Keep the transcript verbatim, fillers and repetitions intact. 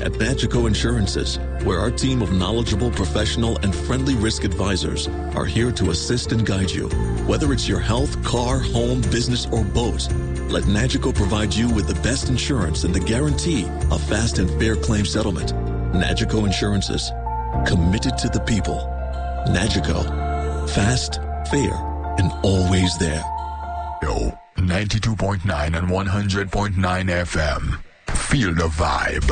at Nagico Insurances, where our team of knowledgeable, professional, and friendly risk advisors are here to assist and guide you. Whether it's your health, car, home, business, or boat, let Nagico provide you with the best insurance and the guarantee of fast and fair claim settlement. Nagico Insurances, committed to the people. Nagico, fast, fair, and always there. Yo, ninety-two point nine and one hundred point nine F M. Feel the vibe.